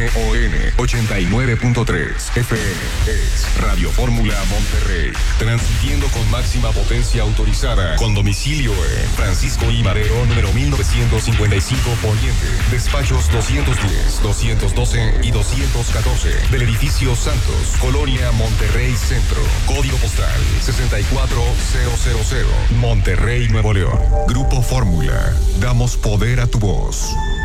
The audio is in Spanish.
89.3 FM es Radio Fórmula Monterrey, transmitiendo con máxima potencia autorizada, con domicilio en Francisco I. Madero, número 1955 Poniente, despachos 210, 212 y 214, del edificio Santos, Colonia Monterrey Centro, código postal 64000, Monterrey, Nuevo León. Grupo Fórmula, damos poder a tu voz.